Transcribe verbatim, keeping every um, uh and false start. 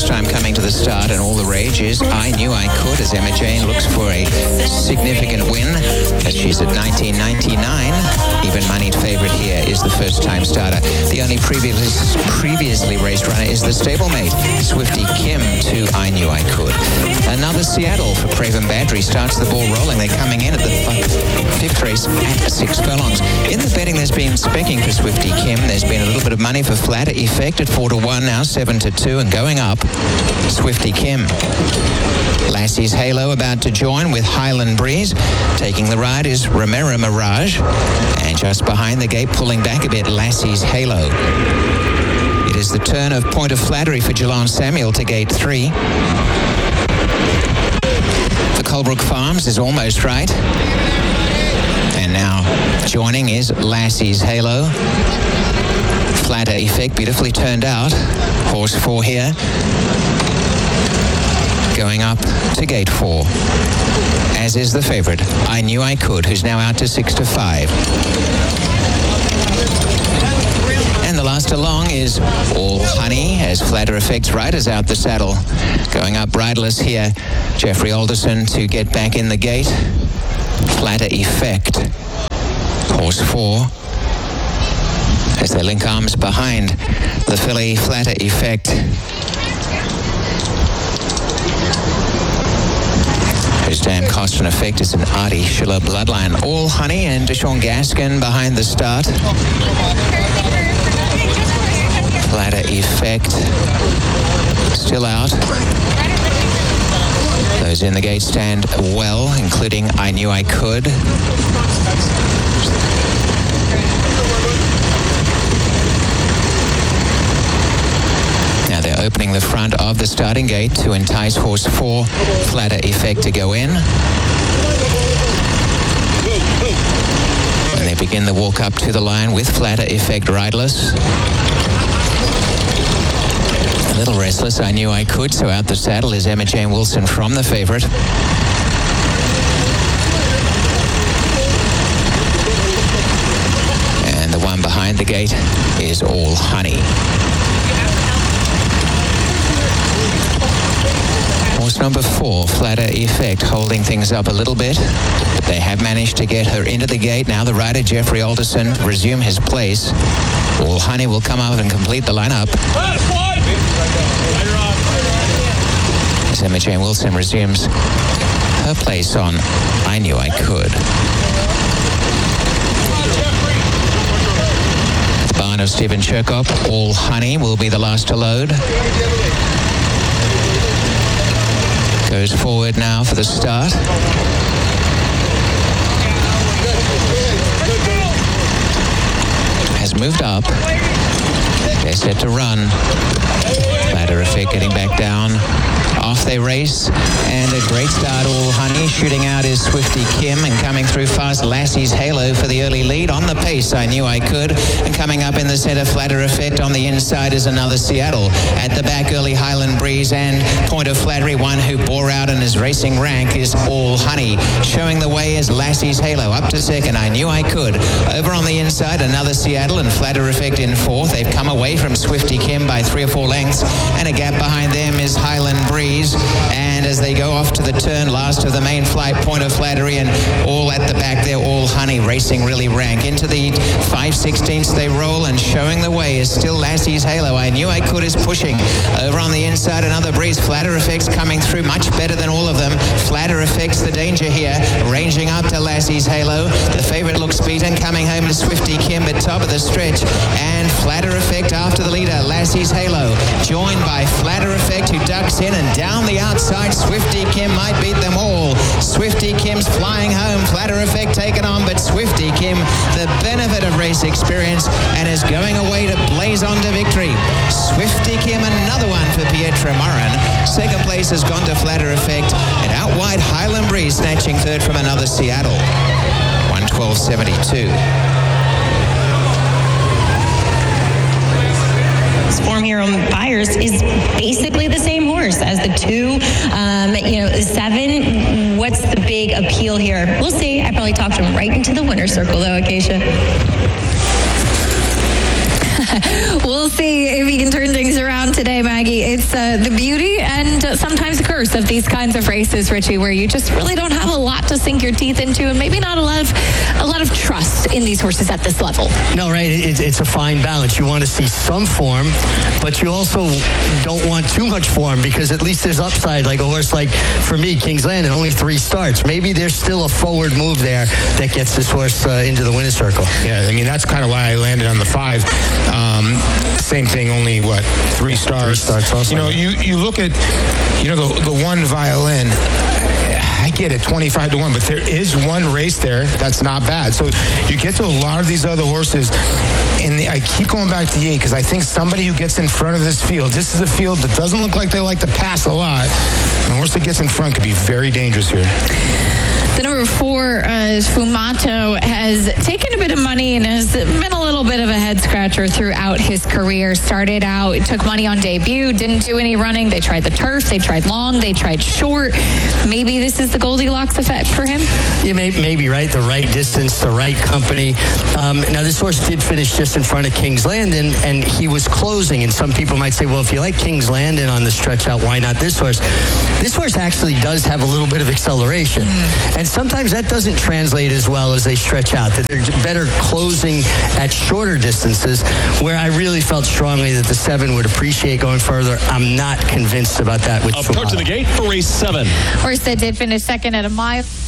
first time coming to the start, and all the rage is I Knew I Could, as Emma Jane looks for a significant win, as she's at nineteen ninety-nine. Even moneyed favorite here is the first time starter. The only previous, previously raced runner is the stablemate, Swifty Kim, to I Knew I Could. Another Seattle for Craven Badgery starts the ball rolling. They're coming in at the fifth race at six furlongs. In the betting, there's been specking for Swifty Kim. There's been a little bit of money for Flatter Effect at four to one, now seven to two, and going up, Swifty Kim. Lassie's Halo about to join with Highland Breeze. Taking the ride is Romero Mirage. And just behind the gate, pulling back a bit, Lassie's Halo. It is the turn of Point of Flattery for Jelon Samuel to gate three. The Colebrook Farms is almost right. And now joining is Lassie's Halo. Flatter Effect, beautifully turned out. Horse four here. Going up to gate four. As is the favorite, I Knew I Could, who's now out to six to five. And the last along is All Honey, as Flatter Effect's riders out the saddle. Going up riderless here, Jeffrey Alderson to get back in the gate. Flatter Effect. Horse four. As they link arms behind the filly Flatter Effect. Whose damn cost and effect is an Artie Schiller bloodline. All Honey and Deshaun Gaskin behind the start. Flatter Effect still out. Those in the gate stand well, including I Knew I Could. Now they're opening the front of the starting gate to entice horse four, Flatter Effect, to go in. And they begin the walk up to the line with Flatter Effect riderless. A little restless, I Knew I Could, so out the saddle is Emma Jane Wilson from the favorite. And the one behind the gate is All Honey. Horse number four, Flatter Effect, holding things up a little bit. But they have managed to get her into the gate. Now the rider, Jeffrey Alderson, resume his place. All Honey will come up and complete the lineup. As Emma Jane Wilson resumes her place on I Knew I Could. The barn of Stephen Cherkop, All Honey will be the last to load. Goes forward now for the start. Has moved up. They're set to run. Flatter Effect getting back down. Off they race, and a great start. All Honey shooting out is Swifty Kim, and coming through fast, Lassie's Halo for the early lead. On the pace, I Knew I Could, and coming up in the center, Flatter Effect. On the inside is another Seattle. At the back, early Highland Breeze and Point of Flattery. One who bore out in his racing rank is All Honey. Showing the way is Lassie's Halo. Up to second, I Knew I Could. Over on the inside, another Seattle, and Flatter Effect in fourth. They've come away from Swifty Kim by three or four lengths, and a gap behind them is Highland Breeze. And as they go off to the turn, last of the main flight, Point of Flattery, and all at the back there, All Honey racing really rank. Into the five sixteenths they roll, and showing the way is still Lassie's Halo. I Knew I Could is pushing. Over on the inside, another Breeze. Flatter Effects coming through much better than all of them. Flatter Effects the danger here, ranging up to Lassie's Halo. The favorite looks beaten, coming home to Swifty Kim at top of the stretch, and Flatter Effect after the leader, Lassie's Halo, joined by Flatter Effect, who ducks in, and down the outside, Swifty Kim might beat them all. Swifty Kim's flying home, Flatter Effect taken on, but Swifty Kim, the benefit of race experience, and is going away to blaze on to victory. Swifty Kim, another one for Pietra Morin. Second place has gone to Flatter Effect, and out wide, Highland Breeze snatching third from another Seattle. one twelve seventy-two. Form here on Byers is basically the same horse as the two. Um, you know, seven. What's the big appeal here? We'll see. I probably talked him right into the winner's circle, though, Acacia. We'll we'll see if he can turn things around today, Maggie. It's uh, the beauty and uh, sometimes the curse of these kinds of races, Richie, where you just really don't have a lot to sink your teeth into, and maybe not a lot of a lot of trust in these horses at this level. No, right. It, it's a fine balance. You want to see some form, but you also don't want too much form, because at least there's upside. Like a horse like, for me, King's Landing, only three starts. Maybe there's still a forward move there that gets this horse uh, into the winner's circle. Yeah, I mean, that's kind of why I landed on the five. Um, same thing, only, what, three stars. Three starts also. You know, you, you look at, you know, the, the one Violin. I get it, twenty-five to one, but there is one race there that's not bad. So you get to a lot of these other horses, and I keep going back to the eight, because I think somebody who gets in front of this field, this is a field that doesn't look like they like to pass a lot. And a horse that gets in front could be very dangerous here. The number four, uh, Sfumato, has taken a bit of money and has been a little bit of a head scratcher throughout his career. Started out, took money on debut, didn't do any running. They tried the turf, they tried long, they tried short. Maybe this is the Goldilocks effect for him? Yeah, maybe, maybe right? The right distance, the right company. Um, now, this horse did finish just in front of King's Landing, and he was closing. And some people might say, well, if you like King's Landing on the stretch out, why not this horse? This horse actually does have a little bit of acceleration. Mm. And sometimes that doesn't translate as well as they stretch out, that they're better closing at shorter distances, where I really felt strongly that the seven would appreciate going further. I'm not convinced about that with Approach to the gate for race seven. Horse that did finish second at a mile.